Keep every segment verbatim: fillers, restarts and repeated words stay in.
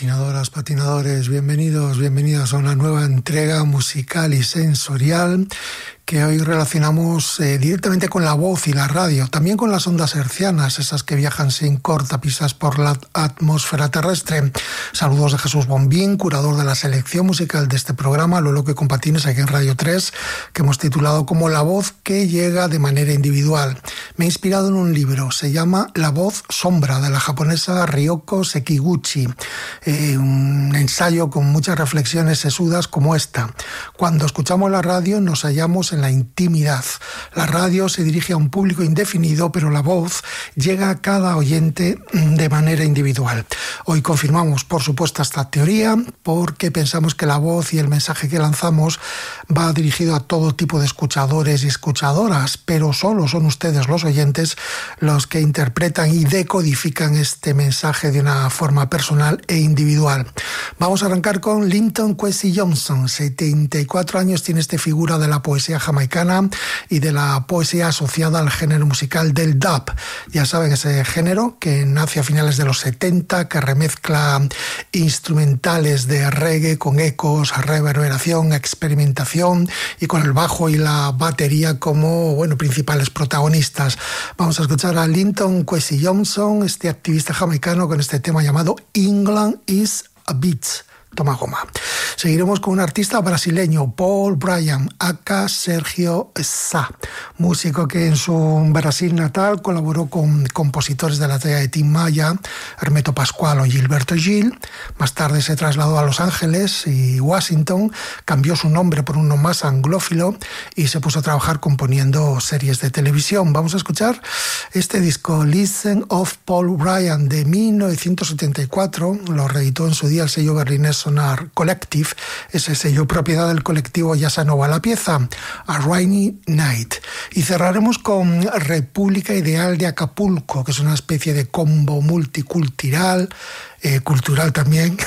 Patinadoras, patinadores, bienvenidos, bienvenidos a una nueva entrega musical y sensorial que hoy relacionamos eh, directamente con la voz y la radio, también con las ondas hercianas, esas que viajan sin cortapisas por la atmósfera terrestre. Saludos de Jesús Bombín, curador de la selección musical de este programa, Lo Loco y con Patines, aquí en Radio tres, que hemos titulado como La voz que llega de manera individual. Me he inspirado en un libro, se llama La voz sombra, de la japonesa Ryoko Sekiguchi, eh, un ensayo con muchas reflexiones sesudas como esta. Cuando escuchamos la radio nos hallamos en la intimidad. La radio se dirige a un público indefinido, pero la voz llega a cada oyente de manera individual. Hoy confirmamos, por supuesto, esta teoría porque pensamos que la voz y el mensaje que lanzamos va dirigido a todo tipo de escuchadores y escuchadoras, pero solo son ustedes, los oyentes, los que interpretan y decodifican este mensaje de una forma personal e individual. Vamos a arrancar con Linton Kwesi Johnson. setenta y cuatro años tiene este figura de la poesía jamaicana y de la poesía asociada al género musical del dub. Ya saben, ese género que nace a finales de los setenta, que remezcla instrumentales de reggae con ecos, reverberación, experimentación y con el bajo y la batería como, bueno, principales protagonistas. Vamos a escuchar a Linton Kwesi Johnson, este activista jamaicano, con este tema llamado England is a Beach. Toma goma. Seguiremos con un artista brasileño, Paul Bryan, aka Sergio Sá, músico que en su Brasil natal colaboró con compositores de la talla de Tim Maya, Hermeto Pascual o Gilberto Gil. Más tarde se trasladó a Los Ángeles y Washington, cambió su nombre por uno más anglófilo y se puso a trabajar componiendo series de televisión. Vamos a escuchar este disco, Listen of Paul Bryan, de mil novecientos setenta y cuatro. Lo reeditó en su día el sello berlinés Sonar Collective, ese sello propiedad del colectivo Yasanova. La pieza, A Rainy Night. Y cerraremos con República Ideal de Acapulco, que es una especie de combo multicultural, eh, cultural también,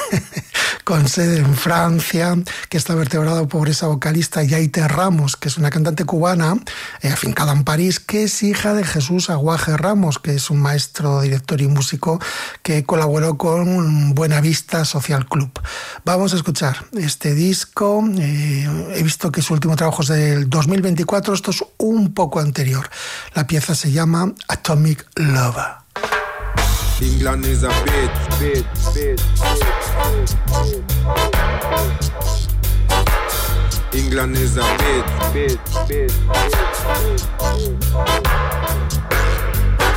con sede en Francia, que está vertebrado por esa vocalista Yaite Ramos, que es una cantante cubana, eh, afincada en París, que es hija de Jesús Aguaje Ramos, que es un maestro, director y músico que colaboró con Buenavista Social Club. Vamos a escuchar este disco. Eh, he visto que su último trabajo es del dos mil veinticuatro, esto es un poco anterior. La pieza se llama Atomic Lover. England is a bitch, bitch, bitch, bitch, bitch, bitch. England is a bitch, bitch, bitch, bitch, bitch, bitch.